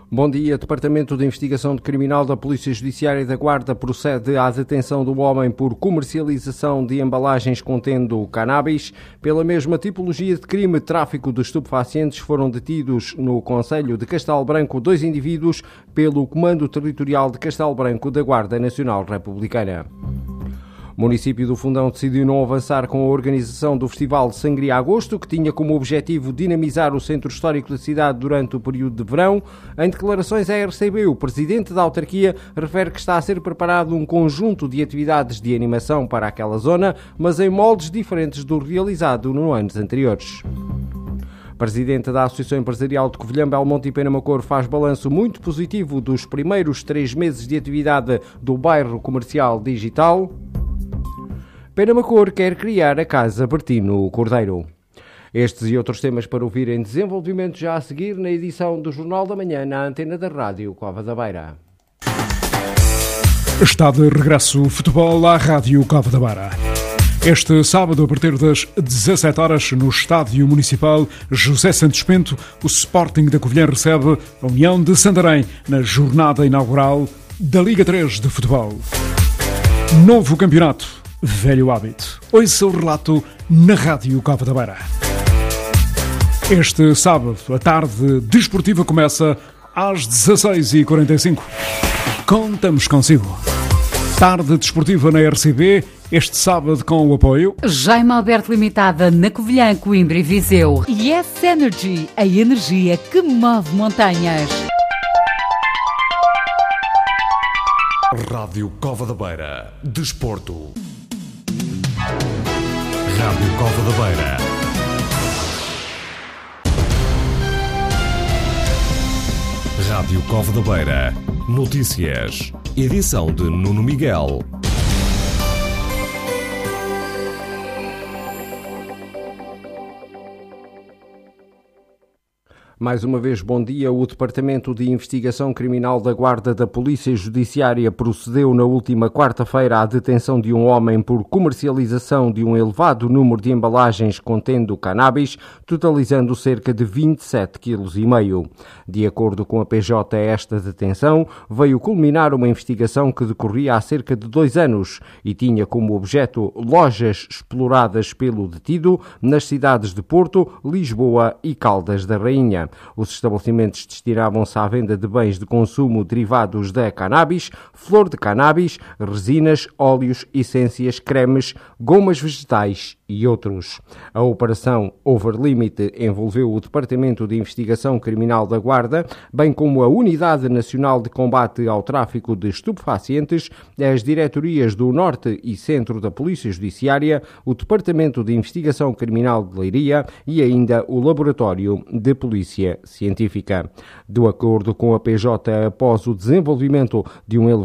Bom dia. Departamento de Investigação de Criminal da Polícia Judiciária da Guarda procede à detenção do homem por comercialização de embalagens contendo cannabis. Pela mesma tipologia de crime, tráfico de estupefacientes, foram detidos no concelho de Castelo Branco 2 indivíduos pelo Comando Territorial de Castelo Branco da Guarda Nacional Republicana. O município do Fundão decidiu não avançar com a organização do Festival de Sangria Agosto, que tinha como objetivo dinamizar o centro histórico da cidade durante o período de verão. Em declarações à RCB, o presidente da autarquia refere que está a ser preparado um conjunto de atividades de animação para aquela zona, mas em moldes diferentes do realizado nos anos anteriores. Presidente da Associação Empresarial de Covilhã, Belmonte e Penamacor faz balanço muito positivo dos primeiros 3 meses de atividade do bairro comercial digital. Penamacor quer criar a Casa Bertino Cordeiro. Estes e outros temas para ouvir em desenvolvimento já a seguir na edição do Jornal da Manhã na antena da Rádio Cova da Beira. Está de regresso o futebol à Rádio Cova da Beira. Este sábado, a partir das 17 horas, no Estádio Municipal José Santos Pinto, o Sporting da Covilhã recebe a União de Santarém na jornada inaugural da Liga 3 de Futebol. Novo campeonato. Velho hábito. Ouça o relato na Rádio Cova da Beira. Este sábado, a tarde desportiva começa às 16h45. Contamos consigo. Tarde desportiva na RCB, este sábado com o apoio Jaime Alberto Limitada na Covilhã, Coimbra e Viseu. Yes Energy, a energia que move montanhas. Rádio Cova da Beira. Desporto. Rádio Cova da Beira. Rádio Cova da Beira. Notícias. Edição de Nuno Miguel. Mais uma vez, bom dia. O Departamento de Investigação Criminal da Guarda da Polícia Judiciária procedeu na última quarta-feira à detenção de um homem por comercialização de um elevado número de embalagens contendo cannabis, totalizando cerca de 27,5 kg. De acordo com a PJ, esta detenção veio culminar uma investigação que decorria há cerca de 2 anos e tinha como objeto lojas exploradas pelo detido nas cidades de Porto, Lisboa e Caldas da Rainha. Os estabelecimentos destinavam-se à venda de bens de consumo derivados da cannabis, flor de cannabis, resinas, óleos, essências, cremes, gomas vegetais e outros. A operação Overlimit envolveu o Departamento de Investigação Criminal da Guarda, bem como a Unidade Nacional de Combate ao Tráfico de Estupefacientes, as diretorias do Norte e Centro da Polícia Judiciária, o Departamento de Investigação Criminal de Leiria e ainda o Laboratório de Polícia Científica. De acordo com a PJ, após o desenvolvimento de um elevado